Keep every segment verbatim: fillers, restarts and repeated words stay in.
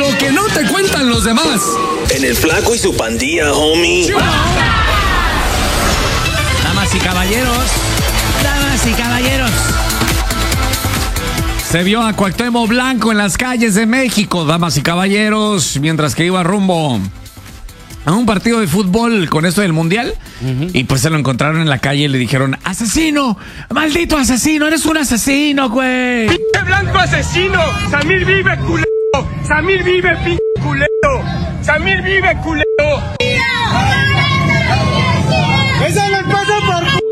Lo que no te cuentan los demás. En el Flaco y su Pandilla, homie. Damas y caballeros, damas y caballeros. Se vio a Cuauhtémoc Blanco en las calles de México, damas y caballeros, mientras que iba rumbo a un partido de fútbol con esto del mundial. Uh-huh. Y pues se lo encontraron en la calle y le dijeron: ¡asesino! ¡Maldito asesino! ¡Eres un asesino, güey! ¡Pinche blanco asesino! ¡Samir vive, culero! ¡Samir vive, pinche culero! ¡Samir vive, culero! ¡Esa le pasa por c***!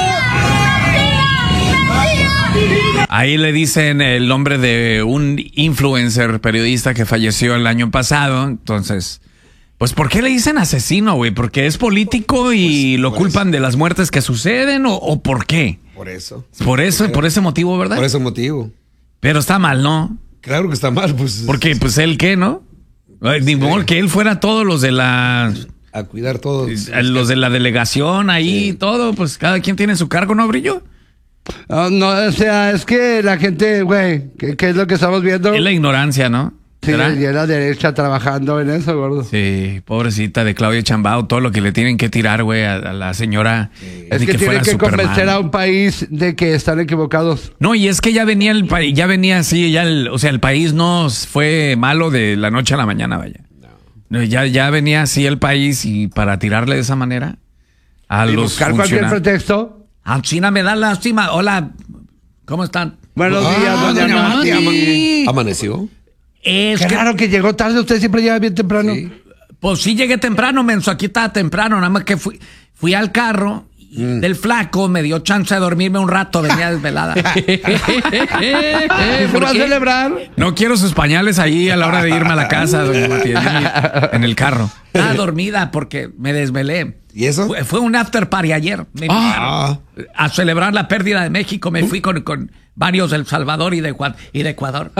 Ahí le dicen el nombre de un influencer periodista que falleció el año pasado. Entonces, pues ¿por qué le dicen asesino, güey? ¿Porque es político y pues, lo culpan eso de las muertes que suceden o, o por qué? Por eso. Por eso, por ese motivo, ¿verdad? Por ese motivo. Pero está mal, ¿no? Claro que está mal, pues. Porque, pues, ¿él qué, no? Ni modo que él fuera todos los de la... A cuidar todos. Los de la delegación ahí, sí. Todo, pues cada quien tiene su cargo, ¿no, Brillo? No, no, o sea, es que la gente, güey, ¿qué, ¿qué es lo que estamos viendo? Es la ignorancia, ¿no? Sí, y es la derecha trabajando en eso, gordo. Sí, pobrecita de Claudia Sheinbaum, todo lo que le tienen que tirar, güey, a, a la señora. Sí. Es que, que tiene que Superman. Convencer a un país de que están equivocados. No, y es que ya venía el país, ya venía así, ya el, o sea, el país no fue malo de la noche a la mañana, vaya. No. Ya, ya venía así el país y para tirarle de esa manera a y los buscar cualquier pretexto. A China me da lástima. Hola, ¿cómo están? Buenos ah, días, doña Mati. Mati. ¿Amaneció? Es Qué que... raro que llegó tarde. Usted siempre llega bien temprano. Sí. Pues sí llegué temprano, menso. Aquí estaba temprano. Nada más que fui, fui al carro mm. del Flaco. Me dio chance de dormirme un rato. Venía desvelada. ¿Qué va a celebrar? No quiero sus pañales ahí a la hora de irme a la casa, doña Mati, en el carro. Estaba dormida porque me desvelé. ¿Y eso? Fue, fue un after party ayer. Me ah. a celebrar la pérdida de México. Me fui con, con varios de El Salvador y de, y de Ecuador.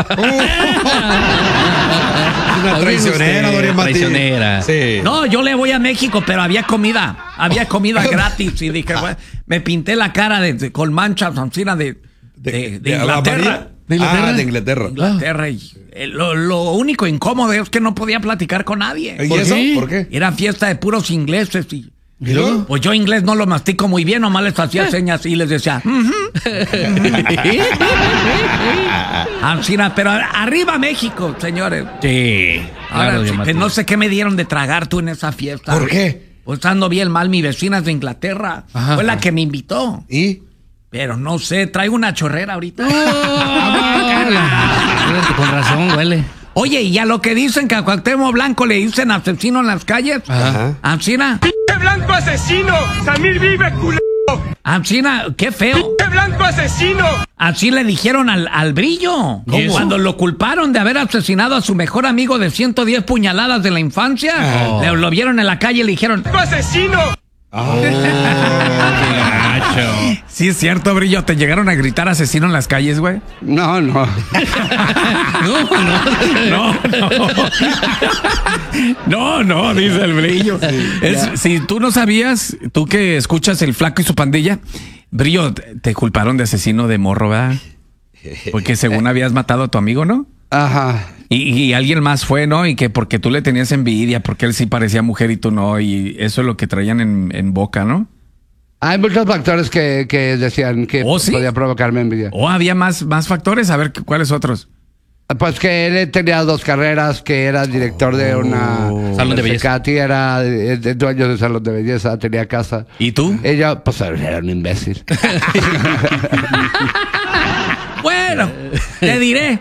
Una traicionera, doña Mati. Traicionera. Sí. No, yo le voy a México, pero había comida. Había comida gratis. Y dije, bueno, me pinté la cara de, de, con manchas, encina de, de, de, de Inglaterra. ¿De Inglaterra? Ah, de Inglaterra. Inglaterra. Y, eh, lo, lo único incómodo es que no podía platicar con nadie. ¿Y ¿Por eso? Qué? ¿Por qué? Era fiesta de puros ingleses y... ¿Y luego? Pues yo inglés no lo mastico muy bien, nomás les hacía señas y les decía... Ancina, pero arriba México, señores. Sí. Ahora, claro, sí, no sé qué me dieron de tragar tú en esa fiesta. ¿Por qué? Pues ando bien mal, mi vecina es de Inglaterra. Ajá. Fue la que me invitó. ¿Y? Pero no sé, traigo una chorrera ahorita. Oh, con razón, huele. Oye, y a lo que dicen que a Cuauhtémoc Blanco le dicen asesino en las calles. Ajá. Ancina. ¡Pinche blanco asesino! ¡Samir vive, culero! Ancina, qué feo. ¡Pinche blanco asesino! Así le dijeron al, al Brillo. ¿Cómo? Cuando lo culparon de haber asesinado a su mejor amigo de ciento diez puñaladas de la infancia. Oh. Le, lo vieron en la calle y le dijeron... ¡Blanco asesino! Oh, sí es cierto, Brillo. ¿Te llegaron a gritar asesino en las calles, güey? No, no. no, no. No, no. No, no, dice el Brillo. Sí, es, si tú no sabías, tú que escuchas El Flaco y su Pandilla, Brillo, te culparon de asesino de morro, ¿verdad? Porque según habías matado a tu amigo, ¿no? Ajá. Y, y alguien más fue, ¿no? Y que porque tú le tenías envidia, porque él sí parecía mujer y tú no, y eso es lo que traían en, en boca, ¿no? Hay muchos factores que, que decían que ¿Oh, sí? podía provocarme envidia. ¿O había más, más factores? A ver, ¿cuáles otros? Pues que él tenía dos carreras, que era director de una... Oh. Salón de belleza. Katy era el dueño de salón de belleza, tenía casa. ¿Y tú? Ella, pues era un imbécil. Bueno, te diré.